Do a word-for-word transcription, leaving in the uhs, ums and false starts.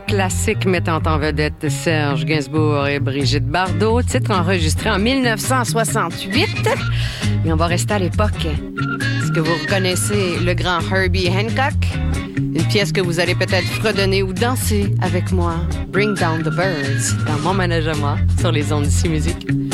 classique mettant en vedette Serge Gainsbourg et Brigitte Bardot, titre enregistré en dix-neuf cent soixante-huit. Et on va rester à l'époque. Est-ce que vous reconnaissez le grand Herbie Hancock? Une pièce que vous allez peut-être fredonner ou danser avec moi. Bring Down the Birds, dans mon manège à moi, sur les ondes d'ici musique.